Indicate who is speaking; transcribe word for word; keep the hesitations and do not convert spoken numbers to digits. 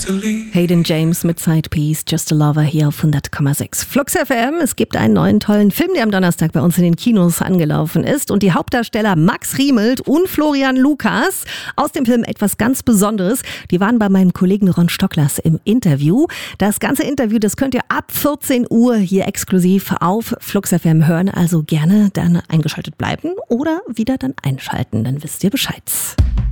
Speaker 1: Hayden James mit Side Piece, Just a Lover hier auf hundert Komma sechs. Flux F M, es gibt einen neuen tollen Film, der am Donnerstag bei uns in den Kinos angelaufen ist. Und die Hauptdarsteller Max Riemelt und Florian Lukas aus dem Film etwas ganz Besonderes. Die waren bei meinem Kollegen Ron Stocklers im Interview. Das ganze Interview, das könnt ihr ab vierzehn Uhr hier exklusiv auf Flux F M hören. Also gerne dann eingeschaltet bleiben oder wieder dann einschalten, dann wisst ihr Bescheid.